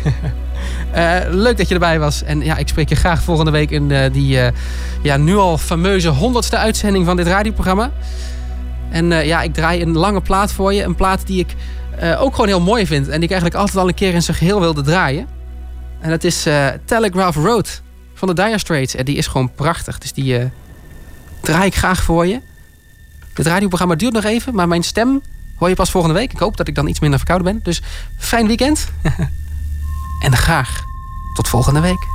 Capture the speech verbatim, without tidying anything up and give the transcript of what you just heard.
uh, leuk dat je erbij was. En ja, ik spreek je graag volgende week in uh, die uh, ja, nu al fameuze honderdste uitzending van dit radioprogramma. En uh, ja, ik draai een lange plaat voor je. Een plaat die ik uh, ook gewoon heel mooi vind. En die ik eigenlijk altijd al een keer in zijn geheel wilde draaien. En dat is uh, Telegraph Road van de Dire Straits. En die is gewoon prachtig. Dus die uh, draai ik graag voor je. Het radioprogramma duurt nog even, maar mijn stem hoor je pas volgende week. Ik hoop dat ik dan iets minder verkouden ben. Dus fijn weekend. En graag tot volgende week.